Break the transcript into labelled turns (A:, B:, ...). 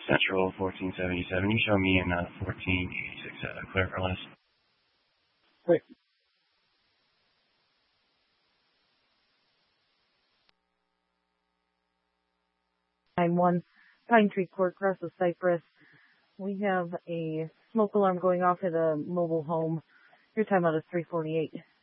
A: Central 1477. You show me in 1486, clear for less.
B: Great.
C: I'm 1 Pine Tree Court, across the Cypress. We have a smoke alarm going off at a mobile home. Your timeout is 3:48.